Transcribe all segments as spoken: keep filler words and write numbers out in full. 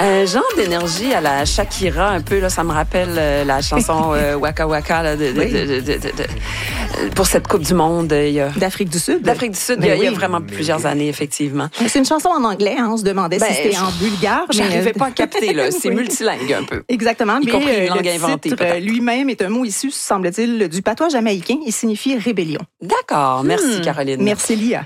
Un genre d'énergie à la Shakira, un peu, là, ça me rappelle euh, la chanson euh, Waka Waka là, de, oui. de, de, de, de, de, pour cette Coupe du Monde. Il y a... D'Afrique du Sud. D'Afrique du Sud, il y, a, oui. il y a vraiment plusieurs années, effectivement. C'est une chanson en anglais, hein, on se demandait ben, si c'était en bulgare. Je n'arrivais mais... pas à capter, là. C'est oui. multilingue un peu. Exactement. Y mais compris une euh, langue le inventée, titre peut-être. lui-même est un mot issu, semble-t-il, du patois jamaïcain. Il signifie rébellion. D'accord. Merci, hmm. Caroline. Merci, Lia.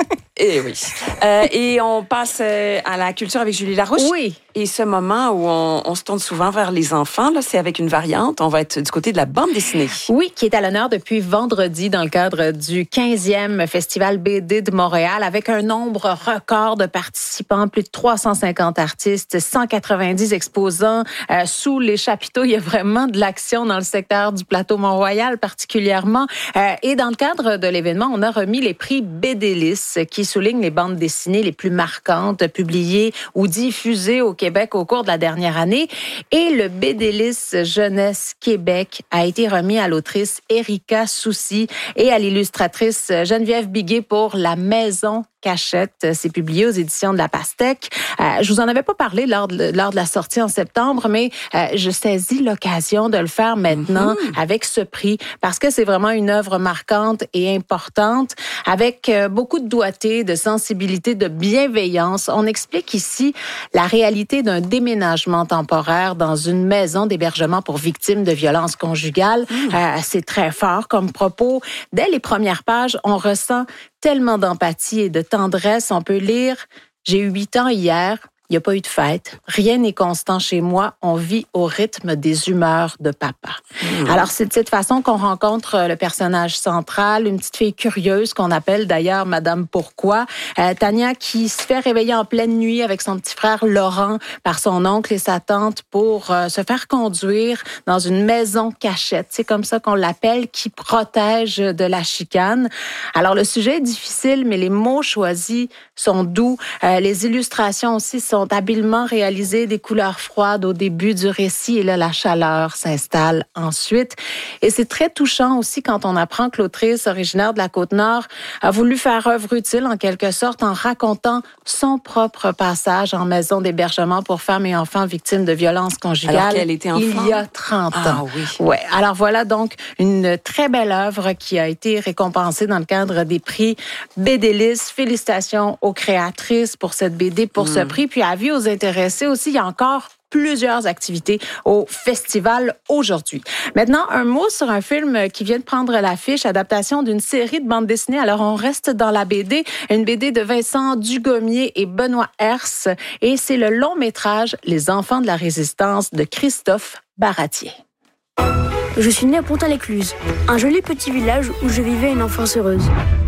Et oui. Euh, et on passe à la culture avec Julie Larouche. Oui. Et ce moment où on, on se tourne souvent vers les enfants, là, c'est avec une variante. On va être du côté de la bande dessinée. Oui, qui est à l'honneur depuis vendredi dans le cadre du quinzième Festival B D de Montréal, avec un nombre record de participants, plus de trois cent cinquante artistes, cent quatre-vingt-dix exposants. Euh, sous les chapiteaux, il y a vraiment de l'action dans le secteur du plateau Mont-Royal particulièrement. Euh, et dans le cadre de l'événement, on a remis les prix BDLIS qui soulignent les bandes dessinées les plus marquantes, publiées ou diffusées au Québec au cours de la dernière année. Et le BDLIS Jeunesse Québec a été remis à l'autrice Erika Soucy et à l'illustratrice Geneviève Biguet pour La Maison Cachette. C'est publié aux éditions de La Pastèque. Euh, je vous en avais pas parlé lors de, lors de la sortie en septembre, mais euh, je saisis l'occasion de le faire maintenant mm-hmm. avec ce prix parce que c'est vraiment une œuvre marquante et importante avec euh, beaucoup de doigté, de sensibilité, de bienveillance. On explique ici la réalité d'un déménagement temporaire dans une maison d'hébergement pour victimes de violences conjugales. Mm. Euh, c'est très fort comme propos. Dès les premières pages, on ressent tellement d'empathie et de tendresse. On peut lire « J'ai eu huit ans hier, il n'y a pas eu de fête. Rien n'est constant chez moi. On vit au rythme des humeurs de papa. Mmh. » Alors, c'est de cette façon qu'on rencontre le personnage central, une petite fille curieuse qu'on appelle d'ailleurs Madame Pourquoi. Euh, Tania qui se fait réveiller en pleine nuit avec son petit frère Laurent par son oncle et sa tante pour euh, se faire conduire dans une maison cachette. C'est comme ça qu'on l'appelle, qui protège de la chicane. Alors, le sujet est difficile, mais les mots choisis sont doux. Euh, les illustrations aussi sont habilement réalisées, des couleurs froides au début du récit et là, la chaleur s'installe ensuite. Et c'est très touchant aussi quand on apprend que l'autrice originaire de la Côte-Nord a voulu faire œuvre utile en quelque sorte en racontant son propre passage en maison d'hébergement pour femmes et enfants victimes de violences conjugales. Alors qu'elle était enfant. Il y a trente ans. Ah oui. Ouais. Alors voilà donc une très belle œuvre qui a été récompensée dans le cadre des prix BDLIS. Félicitations aux créatrices pour cette B D, pour mmh. ce prix. Puis avis aux intéressés aussi, il y a encore plusieurs activités au festival aujourd'hui. Maintenant, un mot sur un film qui vient de prendre l'affiche, adaptation d'une série de bandes dessinées. Alors, on reste dans la B D, une B D de Vincent Dugommier et Benoît Herse, et c'est le long métrage Les Enfants de la Résistance de Christophe Baratier. Je suis né à Pontin-l'Écluse, un joli petit village où je vivais une enfance heureuse.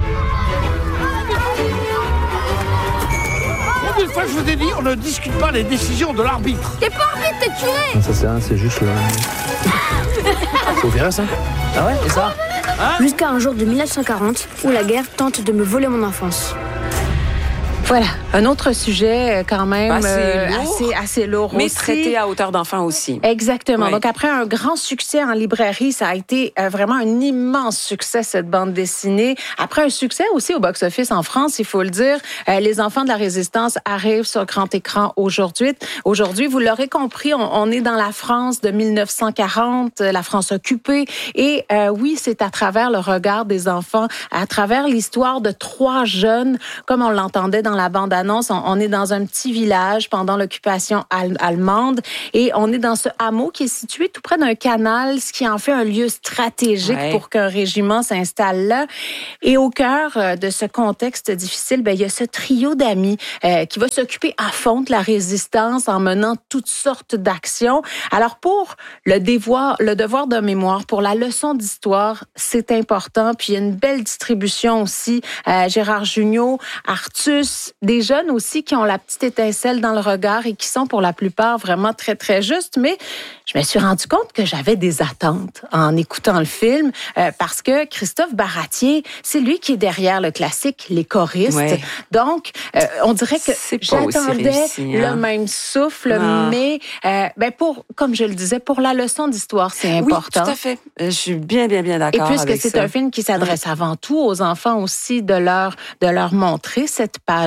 Une fois, je vous ai dit, on ne discute pas les décisions de l'arbitre. T'es pas arbitre, t'es curé. Ça c'est un, c'est juste le... Faut virer ça. Ah ouais, et ça hein? Jusqu'à un jour de mille neuf cent quarante, où la guerre tente de me voler mon enfance. Voilà, un autre sujet quand même assez, euh, lourd, assez, assez lourd mais aussi. traité à hauteur d'enfant aussi. Exactement. Oui. Donc après un grand succès en librairie, ça a été euh, vraiment un immense succès cette bande dessinée. Après un succès aussi au box-office en France, il faut le dire, euh, Les Enfants de la Résistance arrivent sur grand écran aujourd'hui. Aujourd'hui, vous l'aurez compris, on, on est dans la France de mille neuf cent quarante, la France occupée, et euh, oui, c'est à travers le regard des enfants, à travers l'histoire de trois jeunes, comme on l'entendait dans la bande-annonce, on, on est dans un petit village pendant l'occupation al- allemande et on est dans ce hameau qui est situé tout près d'un canal, ce qui en fait un lieu stratégique ouais. pour qu'un régiment s'installe là. Et au cœur de ce contexte difficile, ben, il y a ce trio d'amis euh, qui va s'occuper à fond de la résistance en menant toutes sortes d'actions. Alors pour le devoir, le devoir de mémoire, pour la leçon d'histoire, c'est important. Puis il y a une belle distribution aussi. Euh, Gérard Jugnot, Artus, des jeunes aussi qui ont la petite étincelle dans le regard et qui sont pour la plupart vraiment très, très justes. Mais je me suis rendu compte que j'avais des attentes en écoutant le film euh, parce que Christophe Baratier, c'est lui qui est derrière le classique Les choristes. Ouais. Donc, euh, on dirait que j'attendais réussi, hein? le même souffle, non. mais euh, ben pour, comme je le disais, pour la leçon d'histoire, c'est important. Oui, tout à fait. Je suis bien, bien, bien d'accord avec ça. Et puisque c'est un film qui s'adresse ouais. avant tout aux enfants aussi, de leur, de leur montrer cette page d'histoire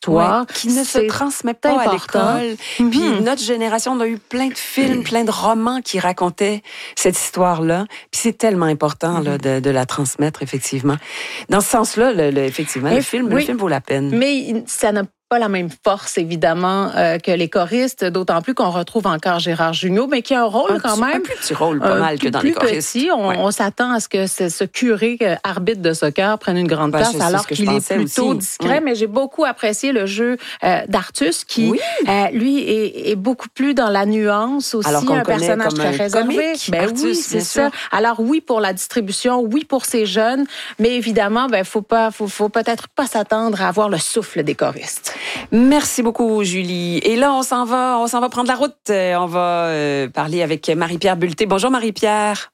l'histoire. Ouais, qui ne se transmet pas important. à l'école. Mm-hmm. Puis notre génération, on a eu plein de films, plein de romans qui racontaient cette histoire-là. Puis c'est tellement important là, de, de la transmettre, effectivement. Dans ce sens-là, le, le, effectivement, Mais, le, film, oui, le film vaut la peine. Mais ça n'a pas la même force, évidemment, euh, que les choristes, d'autant plus qu'on retrouve encore Gérard Jugnot, mais qui a un rôle un quand petit, même. Un plus petit rôle, pas mal, que dans les choristes. Petit. On, ouais. on s'attend à ce que ce, ce curé euh, arbitre de soccer prenne une grande ben, place, alors qu'il est plutôt aussi. discret. Oui. Mais j'ai beaucoup apprécié le jeu euh, d'Artus, qui, oui. euh, lui, est, est beaucoup plus dans la nuance aussi, alors un personnage très un réservé. Comique, ben Artus, oui, c'est ça. Sûr. Alors oui, pour la distribution, oui pour ces jeunes, mais évidemment, ben faut pas, faut, faut peut-être pas s'attendre à avoir le souffle des choristes. Merci beaucoup, Julie. Et là, on s'en va, on s'en va prendre la route. On va euh, parler avec Marie-Pierre Bulté. Bonjour, Marie-Pierre.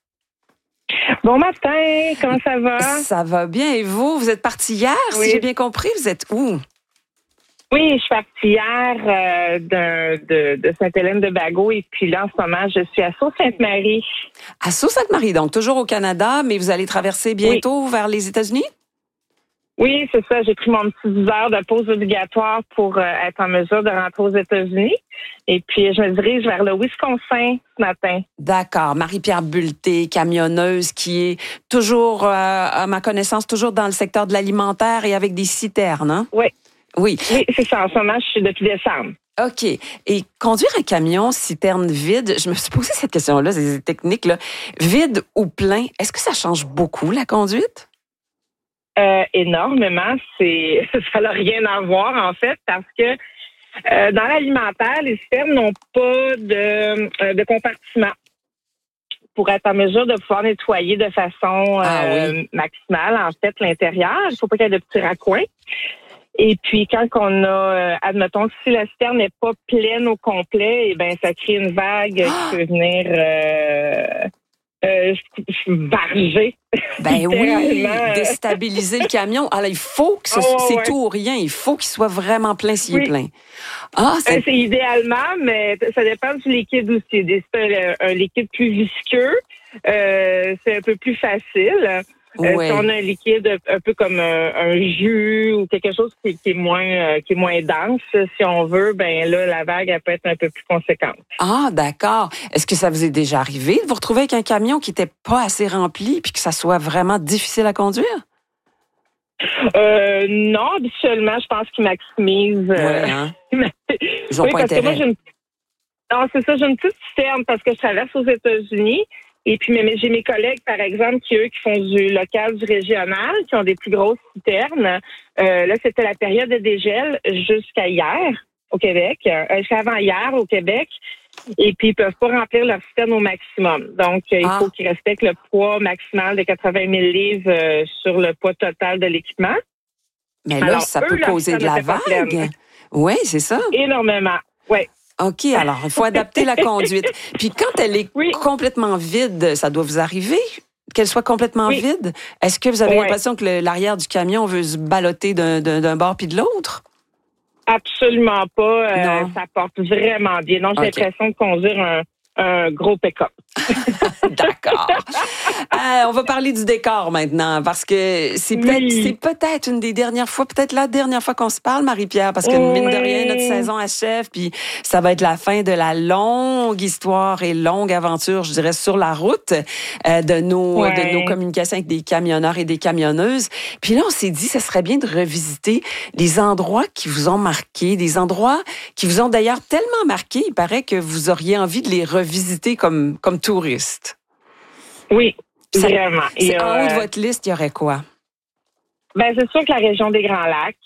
Bon matin, comment ça va? Ça va bien. Et vous, vous êtes partie hier, oui. si j'ai bien compris. Vous êtes où? Oui, je suis partie hier euh, de, de, de Sainte-Hélène-de-Bagot et puis là, en ce moment, je suis à Sault-Sainte-Marie. À Sault-Sainte-Marie, donc toujours au Canada, mais vous allez traverser bientôt oui. vers les États-Unis? Oui, c'est ça. J'ai pris mon petit dix heures de pause obligatoire pour euh, être en mesure de rentrer aux États-Unis. Et puis, je me dirige vers le Wisconsin ce matin. D'accord. Marie-Pierre Bulté, camionneuse qui est toujours, euh, à ma connaissance, toujours dans le secteur de l'alimentaire et avec des citernes, hein? Oui. Oui. Oui, c'est ça. En ce moment, je suis depuis décembre. OK. Et conduire un camion citerne vide, je me suis posé cette question-là, c'est technique, là. Vide ou plein, est-ce que ça change beaucoup, la conduite? Euh, énormément. C'est, ça n'a rien à voir, en fait, parce que euh, dans l'alimentaire, les citernes n'ont pas de, euh, de compartiment pour être en mesure de pouvoir nettoyer de façon ah, euh, oui. maximale, en fait, l'intérieur. Il ne faut pas qu'il y ait de petits raccoins. Et puis, quand on a, euh, admettons, si la citerne n'est pas pleine au complet, eh ben ça crée une vague ah! qui peut venir euh, euh, barger. Ben oui, déstabiliser le camion. Alors, il faut que ce, oh, c'est ouais. tout ou rien. Il faut qu'il soit vraiment plein s'il oui. est plein. Ah, c'est... Euh, c'est idéalement, mais ça dépend du liquide aussi. C'est un, un liquide plus visqueux. Euh, c'est un peu plus facile. Ouais. Euh, si on a un liquide un peu comme un, un jus ou quelque chose qui, qui est moins euh, qui est moins dense, si on veut, ben là la vague elle peut être un peu plus conséquente. Ah d'accord. Est-ce que ça vous est déjà arrivé de vous retrouver avec un camion qui était pas assez rempli puis que ça soit vraiment difficile à conduire? Euh, non, habituellement, je pense qu'ils maximisent. Euh... Ouais, hein? Ils ont oui, pas parce intérêt. Que moi, j'ai une... Non, c'est ça, j'ai une petite citerne parce que je traverse aux États-Unis. Et puis, j'ai mes collègues, par exemple, qui, eux, qui font du local, du régional, qui ont des plus grosses citernes. Euh, là, c'était la période de dégel jusqu'à hier au Québec, euh, jusqu'à avant-hier au Québec. Et puis, ils peuvent pas remplir leur citerne au maximum. Donc, euh, il ah. faut qu'ils respectent le poids maximal de quatre-vingt mille livres euh, sur le poids total de l'équipement. Mais là, Alors, ça eux, peut causer de la vague. Oui, c'est ça. Énormément, oui. OK, alors, il faut adapter la conduite. Puis quand elle est oui. complètement vide, ça doit vous arriver qu'elle soit complètement oui. vide? Est-ce que vous avez ouais. l'impression que le, l'arrière du camion veut se ballotter d'un, d'un, d'un bord puis de l'autre? Absolument pas. Euh, ça porte vraiment bien. Donc, j'ai okay. l'impression de conduire un, un gros pick-up. D'accord. euh, on va parler du décor maintenant, parce que c'est peut-être, oui. c'est peut-être une des dernières fois, peut-être la dernière fois qu'on se parle, Marie-Pierre, parce que oui. mine de rien, notre saison achève, puis ça va être la fin de la longue histoire et longue aventure, je dirais, sur la route euh, de nos ouais. de nos communications avec des camionneurs et des camionneuses. Puis là, on s'est dit, ça serait bien de revisiter les endroits qui vous ont marqué, des endroits qui vous ont d'ailleurs tellement marqué, il paraît que vous auriez envie de les revisiter comme comme touriste. Oui, ça, vraiment. Et en euh, haut de votre liste, il y aurait quoi? Ben, c'est sûr que la région des Grands Lacs,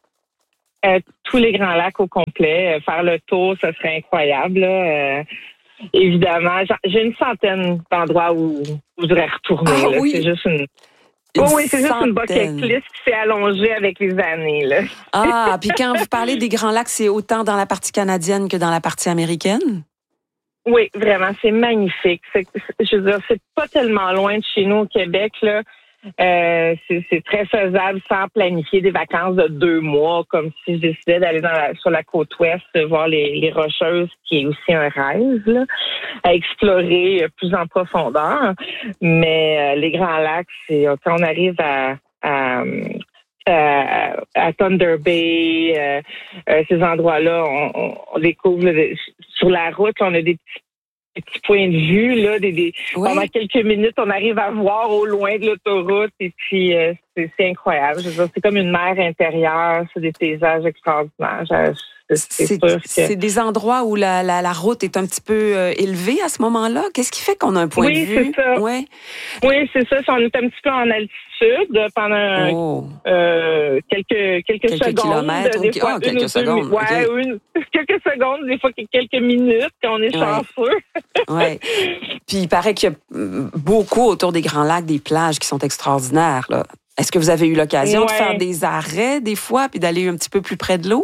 euh, tous les Grands Lacs au complet, euh, faire le tour, ça serait incroyable. Euh, évidemment, j'ai une centaine d'endroits où, où je voudrais retourner. Ah, là. oui. C'est juste une... Une oh oui, c'est juste une bucket centaine. list qui s'est allongée avec les années. Là. Ah, puis quand vous parlez des Grands Lacs, c'est autant dans la partie canadienne que dans la partie américaine? Oui, vraiment, c'est magnifique. C'est, je veux dire, c'est pas tellement loin de chez nous au Québec, là. Euh, c'est, c'est très faisable sans planifier des vacances de deux mois, comme si je décidais d'aller dans la, sur la côte ouest, voir les, les Rocheuses, qui est aussi un rêve, là, à explorer plus en profondeur. Mais euh, les Grands Lacs, c'est quand on arrive à, à à, à Thunder Bay, euh, euh, ces endroits-là, on, on, on découvre là, sur la route, on a des petits des petits points de vue, là, des, des Oui. pendant quelques minutes, on arrive à voir au loin de l'autoroute et puis euh, c'est, c'est incroyable. Je veux dire, c'est comme une mer intérieure, c'est des paysages extraordinaires. Je, c'est, C'est, sûr que... c'est des endroits où la, la, la route est un petit peu euh, élevée à ce moment-là. Qu'est-ce qui fait qu'on a un point oui, de vue? C'est ça. Ouais. Oui, c'est ça. On est un petit peu en altitude pendant Oh. euh, quelques, quelques, Quelques secondes. kilomètres, Des ok. fois, Ah, une quelques ou deux secondes, mi- Ouais, ok. une, quelques secondes, des fois quelques minutes, quand on est Ouais. chanceux. Ouais. Puis il paraît qu'il y a mm, beaucoup autour des Grands Lacs des plages qui sont extraordinaires, là. Est-ce que vous avez eu l'occasion de Ouais. faire des arrêts des fois puis d'aller un petit peu plus près de l'eau?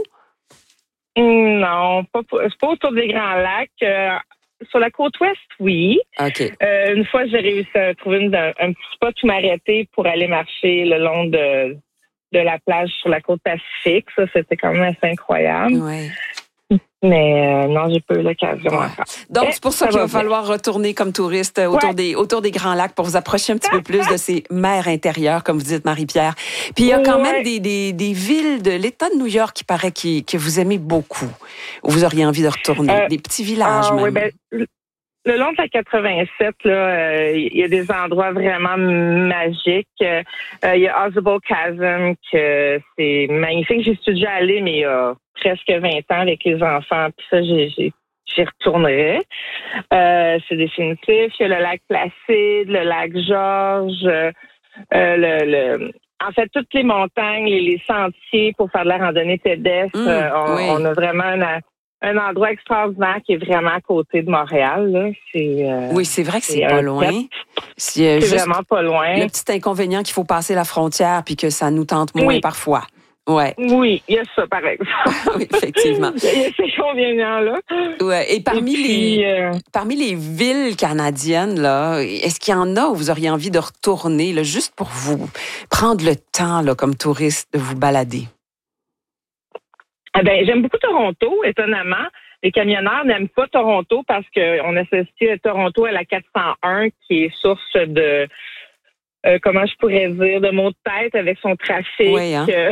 Non, pas, c'est pas autour des Grands Lacs. Euh, sur la côte ouest, oui. OK. Euh, une fois, j'ai réussi à trouver une, un, un petit spot où m'arrêter pour aller marcher le long de, de la plage sur la côte Pacifique. Ça, c'était quand même assez incroyable. Ouais. Mais euh, non, j'ai pas eu l'occasion Ouais. encore. Donc, Eh, c'est pour ça, ça qu'il va va bien. falloir retourner comme touriste euh, autour, Ouais. des, autour des Grands Lacs pour vous approcher un petit peu plus de ces mers intérieures, comme vous dites, Marie-Pierre. Puis il y a quand Ouais. même des, des, des villes de l'État de New York qui paraît qui, que vous aimez beaucoup, où vous auriez envie de retourner. Euh, des petits villages Ah, même. oui, ben, le long de la quatre-vingt-sept, là, il euh, y a des endroits vraiment magiques. Il euh, y a Ausable Chasm, que c'est magnifique. J'y suis déjà allée, mais il y a presque vingt ans avec les enfants. Puis ça, j'ai, j'ai, j'y retournerai. Euh, c'est définitif. Il y a le lac Placide, le lac Georges, euh, le, le en fait, toutes les montagnes, les, les sentiers pour faire de la randonnée pédestre. Mmh, euh, on, oui. on a vraiment un, un endroit extraordinaire qui est vraiment à côté de Montréal. Là. C'est, euh, Oui, c'est vrai que c'est c'est pas un loin. step. C'est, euh, C'est juste vraiment pas loin. le petit inconvénient qu'il faut passer la frontière puis que ça nous tente moins Oui. parfois. Ouais, Oui, il y a ça, par exemple. oui, effectivement. Il y a ces inconvénients-là. Ouais. Et parmi Et puis, les euh, parmi les villes canadiennes là, est-ce qu'il y en a où vous auriez envie de retourner là, juste pour vous prendre le temps là, comme touriste de vous balader? ah ben, j'aime beaucoup Toronto, étonnamment. Les camionneurs n'aiment pas Toronto parce qu'on associe Toronto à la quatre cent un qui est source de, euh, comment je pourrais dire, de mots de tête avec son trafic. Oui, hein? Euh,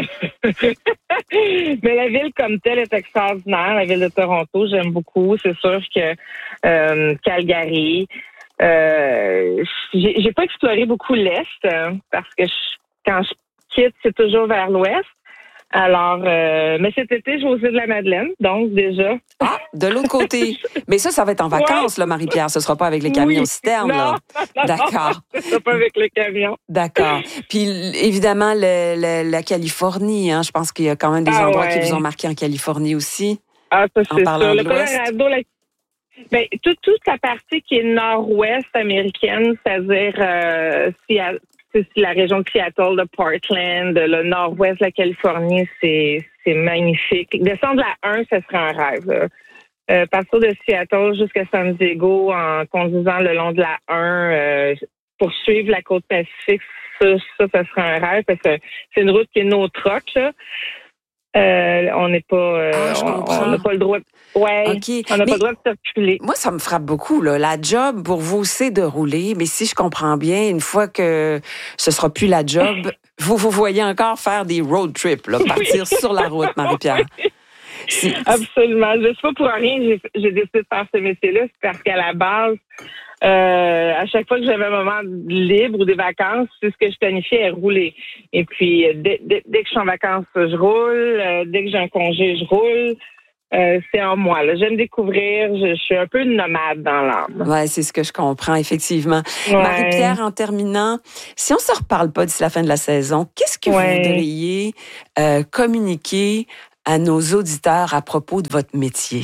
Mais la ville comme telle est extraordinaire, la ville de Toronto, j'aime beaucoup. C'est sûr que euh, Calgary, euh, j'ai, j'ai pas exploré beaucoup l'Est euh, parce que je, quand je quitte, c'est toujours vers l'Ouest. Alors, euh, mais cet été, j'ai aux îles de la Madeleine, donc déjà. Ah, de l'autre côté. Mais ça, ça va être en vacances, là, Marie-Pierre. Ce sera pas avec les camions Oui. citernes, Non, là. non, D'accord. c'est pas avec les camions. D'accord. Puis, évidemment, le, le- la Californie, hein. Je pense qu'il y a quand même des Ah endroits ouais. qui vous ont marqué en Californie aussi. Ah, ça, En c'est parlant ça. de Le l'Ouest. Colorado, la... ben, tout- toute la partie qui est nord-ouest américaine, c'est-à-dire euh, Seattle, c'est la région de Seattle, de Portland, le nord-ouest de la Californie, c'est, c'est magnifique. Descendre la un, ce serait un rêve. Là. Euh, partir de Seattle jusqu'à San Diego en conduisant le long de la un, euh, poursuivre la côte Pacifique, ça, ça, ça serait un rêve parce que c'est une route qui est no truck, là. Euh, on n'est pas, euh, Ah, je on- comprends. on n'a pas le droit. De, ouais, OK. on n'a Mais- pas le droit de circuler. Moi, ça me frappe beaucoup. Là. La job, pour vous, c'est de rouler. Mais si je comprends bien, une fois que ce sera plus la job, vous vous voyez encore faire des road trips, là, partir sur la route, Marie-Pierre. C'est- Absolument. Je sais pas pour rien, j'ai, j'ai décidé de faire ce métier-là, c'est parce qu'à la base, euh, à chaque fois que j'avais un moment libre ou des vacances, c'est ce que je planifiais, rouler. Et puis, dès, dès, dès que je suis en vacances, je roule. Euh, dès que j'ai un congé, je roule. Euh, c'est en moi. Là. J'aime découvrir. Je, je suis un peu une nomade dans l'âme. Ouais, c'est ce que je comprends, effectivement. Ouais. Marie-Pierre, en terminant, si on se reparle pas d'ici la fin de la saison, qu'est-ce que Ouais. vous voudriez euh, communiquer à nos auditeurs à propos de votre métier?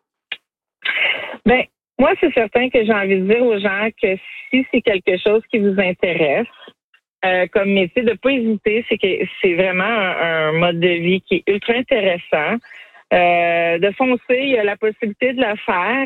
Ben, moi, c'est certain que j'ai envie de dire aux gens que si c'est quelque chose qui vous intéresse, euh, comme métier, de pas hésiter, c'est que c'est vraiment un, un mode de vie qui est ultra intéressant. Euh, de foncer, il y a la possibilité de le faire.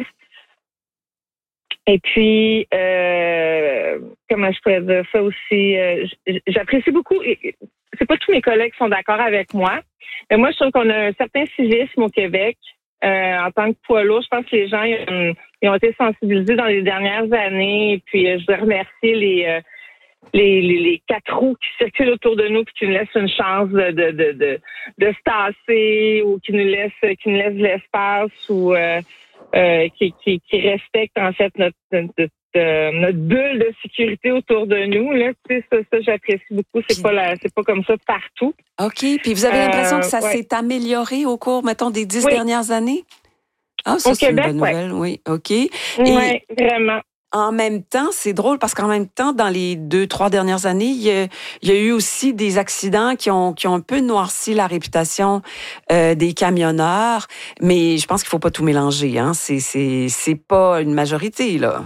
Et puis, euh, comment je pourrais dire ça aussi, euh, j- j'apprécie beaucoup, et c'est pas tous mes collègues qui sont d'accord avec moi, mais moi, je trouve qu'on a un certain civisme au Québec. Euh, en tant que poids lourd, je pense que les gens ils ont, ils ont été sensibilisés dans les dernières années. Et puis, euh, je voudrais remercier les, euh, les, les, les quatre roues qui circulent autour de nous puis qui nous laissent une chance de, de, de, de, de se tasser ou qui nous laissent, qui nous laissent de l'espace ou euh, euh, qui, qui, qui respectent en fait notre, notre, notre, notre bulle de sécurité autour de nous. Là, tu sais, ça, ça j'apprécie beaucoup. C'est pas la, c'est pas comme ça partout. OK. Puis vous avez l'impression euh, que ça ouais. s'est amélioré au cours, mettons, des dix oui. dernières années? Ah, ça, Au c'est Québec, une bonne ouais. nouvelle, oui. OK. Oui, vraiment. En même temps, c'est drôle parce qu'en même temps, dans les deux, trois dernières années, il y a, il y a eu aussi des accidents qui ont, qui ont un peu noirci la réputation euh, des camionneurs. Mais je pense qu'il faut pas tout mélanger, hein. C'est, c'est, c'est pas une majorité, là.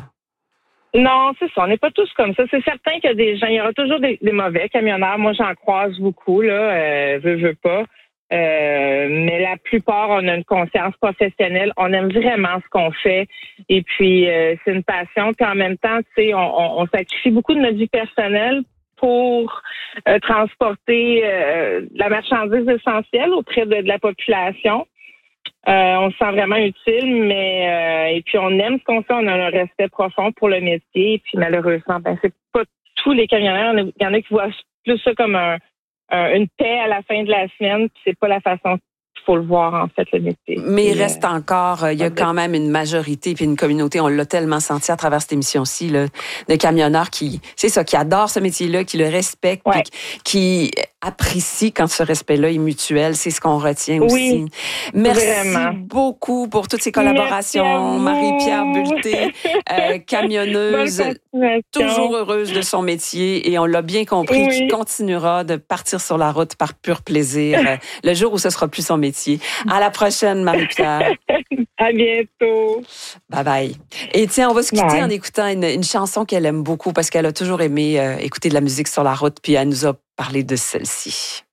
Non, c'est ça. On n'est pas tous comme ça. C'est certain qu'il y a des gens, il y aura toujours des, des mauvais camionneurs. Moi, j'en croise beaucoup, là. Euh, veux, veux pas. Euh, mais la plupart, on a une conscience professionnelle. On aime vraiment ce qu'on fait. Et puis, euh, c'est une passion. Puis en même temps, tu sais, on, on, on sacrifie beaucoup de notre vie personnelle pour euh, transporter euh, la marchandise essentielle auprès de, de la population. Euh, on se sent vraiment utile, mais euh, et puis on aime ce qu'on fait. On a un respect profond pour le métier. Et puis malheureusement, ben c'est pas tous les camionneurs. Il y en a qui voient plus ça comme un Euh, une paix à la fin de la semaine, puis c'est pas la façon qu'il faut le voir, en fait, le métier. Mais il puis, reste euh, encore, il y a quand même une majorité puis une communauté, on l'a tellement senti à travers cette émission-ci, là, de camionneurs qui, c'est ça, qui adorent ce métier-là, qui le respectent, ouais. qui, qui apprécient quand ce respect-là est mutuel. C'est ce qu'on retient aussi. Oui, merci vraiment. beaucoup pour toutes ces collaborations. Marie-Pierre Bulté, euh, camionneuse, toujours heureuse de son métier et on l'a bien compris, oui. qui continuera de partir sur la route par pur plaisir euh, le jour où ce sera plus son métier. À la prochaine, Marie-Pierre. À bientôt. Bye bye. Et tiens, on va se quitter Bye. en écoutant une, une chanson qu'elle aime beaucoup parce qu'elle a toujours aimé euh, écouter de la musique sur la route puis elle nous a parlé de celle-ci.